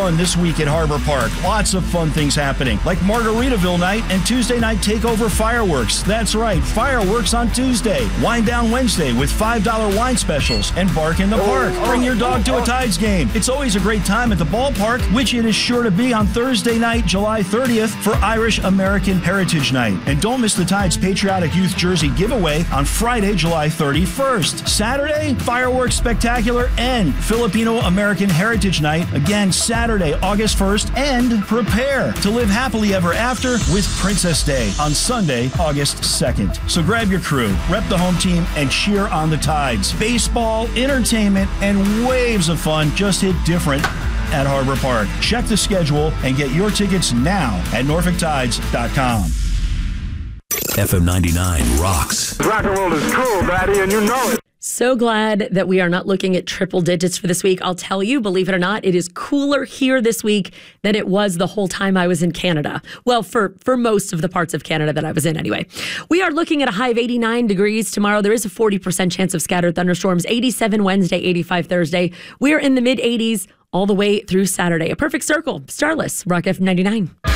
fun this week at Harbor Park. Lots of fun things happening, like Margaritaville night and Tuesday night takeover fireworks. That's right, fireworks on Tuesday. Wind down Wednesday with $5 wine specials and Bark in the Park. Bring your dog to a Tides game. It's always a great time at the ballpark, which it is sure to be on Thursday night, July 30th for Irish American Heritage Night. And don't miss the Tides Patriotic Youth Jersey giveaway on Friday, July 31st. Saturday, fireworks spectacular and Filipino American Heritage Night. Again, Saturday, August 1st. And prepare to live happily ever after with Princess Day on Sunday, August 2nd. So grab your crew, rep the home team, and cheer on the Tides. Baseball, entertainment, and waves of fun just hit different at Harbor Park. Check the schedule and get your tickets now at NorfolkTides.com. FM 99 rocks. Rock and roll is cool, Daddy, and you know it. So glad that we are not looking at triple digits for this week. I'll tell you, believe it or not, it is cooler here this week than it was the whole time I was in Canada. Well, for most of the parts of Canada that I was in anyway. We are looking at a high of 89 degrees tomorrow. There is a 40% chance of scattered thunderstorms. 87 Wednesday, 85 Thursday. We're in the mid 80s all the way through Saturday. A perfect circle. Starless. Rock FM 99.